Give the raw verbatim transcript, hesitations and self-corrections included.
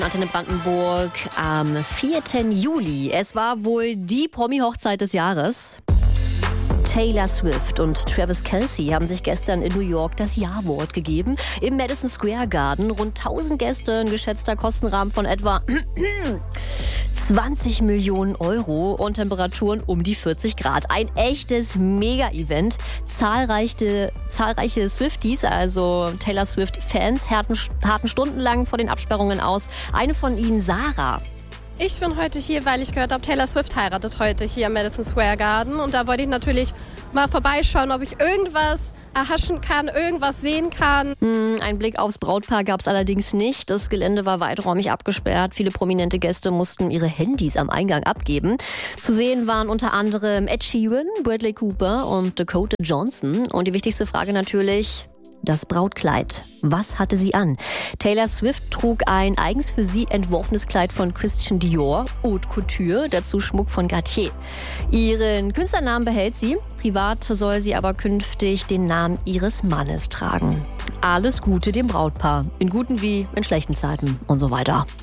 Antenne Brandenburg am vierten Juli. Es war wohl die Promi-Hochzeit des Jahres. Taylor Swift und Travis Kelce haben sich gestern in New York das Ja-Wort gegeben. Im Madison Square Garden rund tausend Gäste, ein geschätzter Kostenrahmen von etwa zwanzig Millionen Euro und Temperaturen um die vierzig Grad. Ein echtes Mega-Event. Zahlreiche, zahlreiche Swifties, also Taylor Swift-Fans, harten, harten stundenlang vor den Absperrungen aus. Eine von ihnen, Sarah. Ich bin heute hier, weil ich gehört habe, Taylor Swift heiratet heute hier am Madison Square Garden. Und da wollte ich natürlich mal vorbeischauen, ob ich irgendwas erhaschen kann, irgendwas sehen kann. Hm, ein Blick aufs Brautpaar gab es allerdings nicht. Das Gelände war weiträumig abgesperrt. Viele prominente Gäste mussten ihre Handys am Eingang abgeben. Zu sehen waren unter anderem Ed Sheeran, Bradley Cooper und Dakota Johnson. Und die wichtigste Frage natürlich: das Brautkleid. Was hatte sie an? Taylor Swift trug ein eigens für sie entworfenes Kleid von Christian Dior, Haute Couture, dazu Schmuck von Cartier. Ihren Künstlernamen behält sie, privat soll sie aber künftig den Namen ihres Mannes tragen. Alles Gute dem Brautpaar, in guten wie in schlechten Zeiten und so weiter.